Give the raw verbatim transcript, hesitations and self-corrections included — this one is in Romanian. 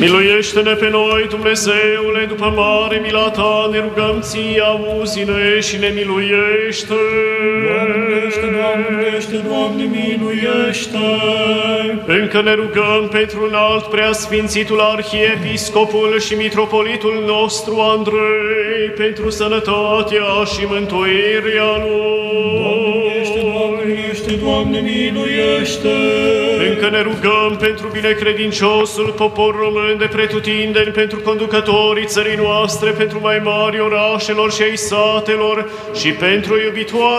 Miluiește-ne pe noi, Dumnezeule, după mare mila ta, ne rugăm ție, auzi-ne și ne miluiește. Doamne, miluiește, Doamne, miluiește, Doamne, miluiește. Încă ne rugăm pentru un alt preasfințitul arhiepiscopul și mitropolitul nostru Andrei, pentru sănătatea și mântuirea lui. Doamne, miluiește, Doamne, miluiește. Încă ne rugăm pentru binecredinciosul popor român de pretutindeni, pentru conducătorii țării noastre, pentru mai mari orașelor și ai satelor și pentru iubitoare